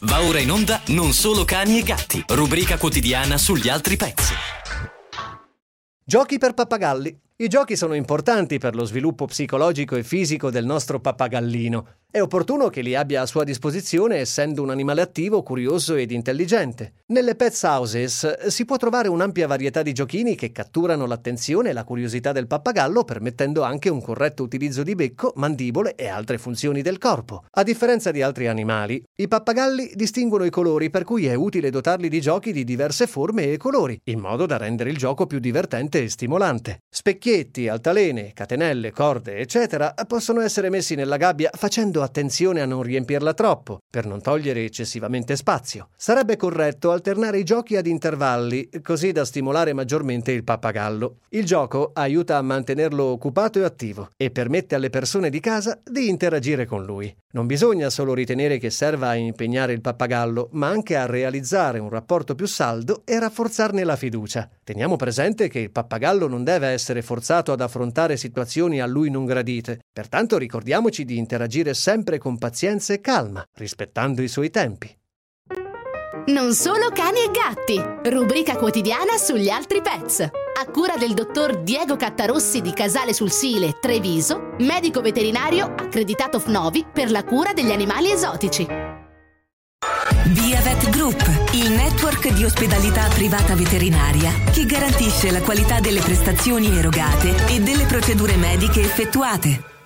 Va ora in onda Non solo cani e gatti, rubrica quotidiana sugli altri pets. Giochi per pappagalli. I giochi sono importanti per lo sviluppo psicologico e fisico del nostro pappagallino. È opportuno che li abbia a sua disposizione, essendo un animale attivo, curioso ed intelligente. Nelle Pets Houses si può trovare un'ampia varietà di giochini che catturano l'attenzione e la curiosità del pappagallo, permettendo anche un corretto utilizzo di becco, mandibole e altre funzioni del corpo. A differenza di altri animali, i pappagalli distinguono i colori, per cui è utile dotarli di giochi di diverse forme e colori, in modo da rendere il gioco più divertente e stimolante. Specchietti, altalene, catenelle, corde, eccetera, possono essere messi nella gabbia facendo attenzione a non riempirla troppo, per non togliere eccessivamente spazio. Sarebbe corretto alternare i giochi ad intervalli, così da stimolare maggiormente il pappagallo. Il gioco aiuta a mantenerlo occupato e attivo e permette alle persone di casa di interagire con lui. Non bisogna solo ritenere che serva a impegnare il pappagallo, ma anche a realizzare un rapporto più saldo e rafforzarne la fiducia. Teniamo presente che il pappagallo non deve essere forzato ad affrontare situazioni a lui non gradite, pertanto ricordiamoci di interagire sempre con pazienza e calma, rispettando i suoi tempi. Non solo cani e gatti, rubrica quotidiana sugli altri pets. A cura del dottor Diego Cattarossi di Casale sul Sile, Treviso, medico veterinario accreditato FNOVI per la cura degli animali esotici. Via Vet Group, il network di ospedalità privata veterinaria che garantisce la qualità delle prestazioni erogate e delle procedure mediche effettuate.